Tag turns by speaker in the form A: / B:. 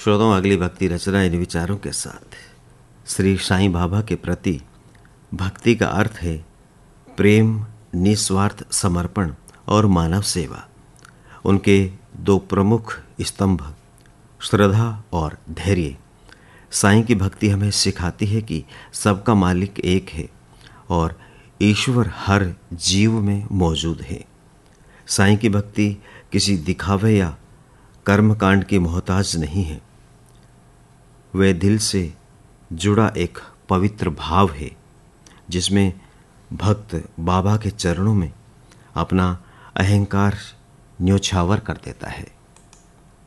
A: श्रोताओं, अगली भक्ति रचना इन विचारों के साथ। श्री साईं बाबा के प्रति भक्ति का अर्थ है प्रेम, निस्वार्थ समर्पण और मानव सेवा। उनके दो प्रमुख स्तंभ श्रद्धा और धैर्य। साईं की भक्ति हमें सिखाती है कि सबका मालिक एक है और ईश्वर हर जीव में मौजूद है। साईं की भक्ति किसी दिखावे या कर्मकांड की मोहताज नहीं है। वह दिल से जुड़ा एक पवित्र भाव है जिसमें भक्त बाबा के चरणों में अपना अहंकार न्योछावर कर देता है।